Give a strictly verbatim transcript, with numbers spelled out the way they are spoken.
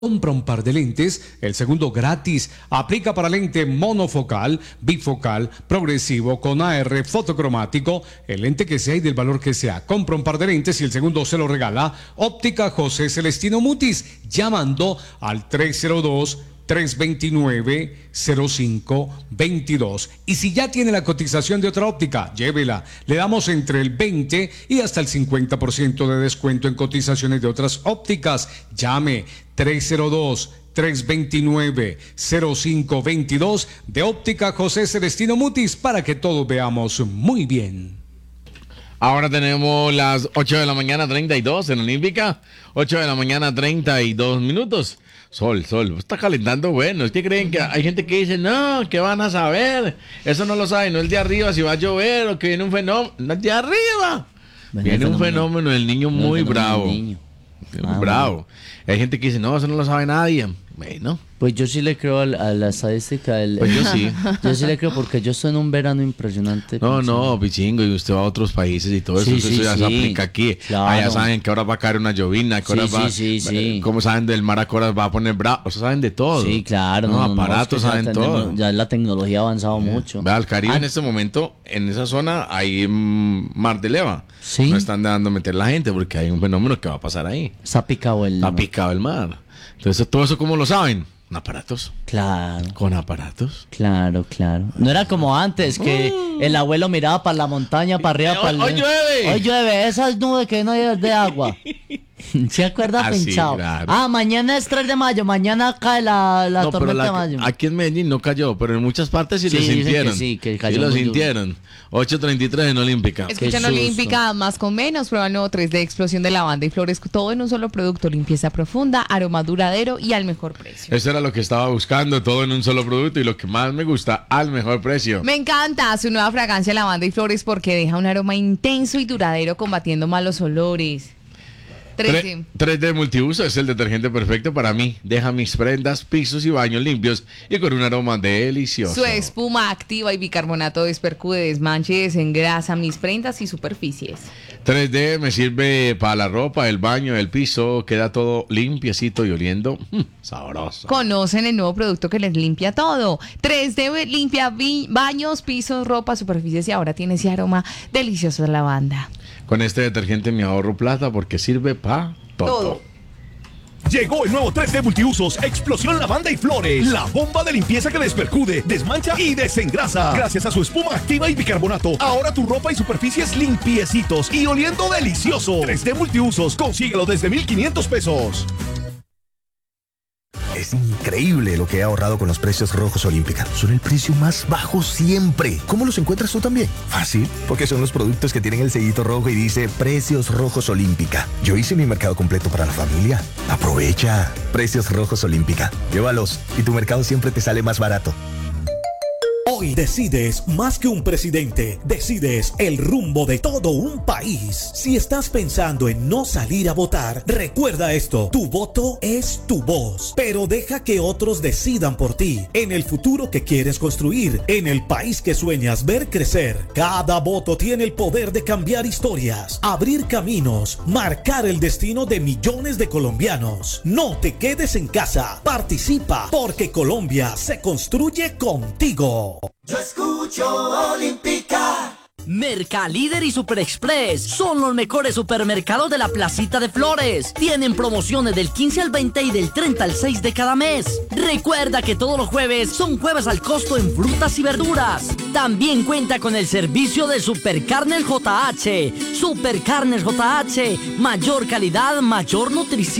Compra un par de lentes, el segundo gratis. Aplica para lente monofocal, bifocal, progresivo, con A R, fotocromático, el lente que sea y del valor que sea. Compra un par de lentes y el segundo se lo regala Óptica José Celestino Mutis, llamando al tres cero dos, tres dos nueve, cero cinco dos dos. Y si ya tiene la cotización de otra óptica, llévela. Le damos entre el veinte y hasta el cincuenta por ciento de descuento en cotizaciones de otras ópticas. Llame tres cero dos, tres dos nueve, cero cinco dos dos de Óptica José Celestino Mutis para que todos veamos muy bien. Ahora tenemos las ocho de la mañana treinta y dos en Olímpica. ocho de la mañana treinta y dos minutos. Sol, sol, está calentando bueno. Es que creen que hay gente que dice, no, ¿qué van a saber? Eso no lo saben, no el de arriba si va a llover o que viene un fenómeno. No el de arriba. Viene, viene un fenómeno del niño muy bravo. Niño. Ah, bravo. Bueno. Hay gente que dice, no, eso no lo sabe nadie. Bueno. Pues yo sí le creo a, a la estadística del... Pues yo sí. Yo sí le creo porque yo estoy en un verano impresionante. No, pensando. no, pichingo, y usted va a otros países y todo eso, sí, eso sí, ya sí. se aplica aquí. Claro. Allá saben que ahora va a caer una llovina, que sí, ahora sí, va... Sí, sí, sí. Como saben del mar, que ahora va a poner bravo, o sea, saben de todo. Sí, claro. No, no, aparatos no, es saben ya todo. Tenemos, ya la tecnología ha avanzado sí. mucho. Vea, al Caribe ah. en este momento, en esa zona, hay mm, mar de leva. Sí. No están dejando meter la gente porque hay un fenómeno que va a pasar ahí. Está picado el Está picado el mar. Entonces, todo eso, ¿cómo lo saben? Con aparatos. Claro. Con aparatos. Claro, claro. No era como antes, que mm. el abuelo miraba para la montaña, para arriba, para el... ¡Hoy llueve! ¡Hoy llueve! Esas nubes que no hay de agua. ¿Se acuerda, ah, pinchado? Sí, claro. Ah, mañana es tres de mayo, mañana cae la, la no, tormenta la, de mayo. Aquí en Medellín no cayó, pero en muchas partes sí, sí lo sintieron. Que sí, que cayó. Sí lo sintieron. ocho treinta y tres en Olímpica. Escuchan Olímpica, más con menos, prueba el nuevo tres D, explosión de lavanda y flores, todo en un solo producto, limpieza profunda, aroma duradero y al mejor precio. Eso era lo que estaba buscando, todo en un solo producto y lo que más me gusta, al mejor precio. Me encanta su nueva fragancia lavanda y flores porque deja un aroma intenso y duradero combatiendo malos olores. tres D. tres D Multiuso es el detergente perfecto para mí. Deja mis prendas, pisos y baños limpios y con un aroma delicioso. Su espuma activa y bicarbonato despercude, desmanche y desengrasa mis prendas y superficies. tres D me sirve para la ropa, el baño, el piso. Queda todo limpiecito y oliendo mmm, sabroso. Conocen el nuevo producto que les limpia todo. tres D limpia vi- baños, pisos, ropa, superficies y ahora tiene ese aroma delicioso de lavanda. Con este detergente me ahorro plata porque sirve para todo. todo. Llegó el nuevo tres D Multiusos, explosión lavanda y flores. La bomba de limpieza que despercude, desmancha y desengrasa. Gracias a su espuma activa y bicarbonato, ahora tu ropa y superficies limpiecitos y oliendo delicioso. tres D Multiusos, consíguelo desde mil quinientos pesos. Es increíble lo que he ahorrado con los precios rojos Olímpica. Son el precio más bajo siempre. ¿Cómo los encuentras tú también? Fácil, porque son los productos que tienen el sellito rojo y dice Precios Rojos Olímpica. Yo hice mi mercado completo para la familia. Aprovecha. Precios Rojos Olímpica. Llévalos y tu mercado siempre te sale más barato. Hoy decides más que un presidente, decides el rumbo de todo un país. Si estás pensando en no salir a votar, recuerda esto, tu voto es tu voz, pero deja que otros decidan por ti, en el futuro que quieres construir, en el país que sueñas ver crecer. Cada voto tiene el poder de cambiar historias, abrir caminos, marcar el destino de millones de colombianos. No te quedes en casa, participa, porque Colombia se construye contigo. Yo escucho Olímpica. Mercalíder y Super Express son los mejores supermercados de la Placita de Flores. Tienen promociones del quince al veinte y del treinta al seis de cada mes. Recuerda que todos los jueves son jueves al costo en frutas y verduras. También cuenta con el servicio de Supercarnes J H. Supercarnes J H, mayor calidad, mayor nutrición.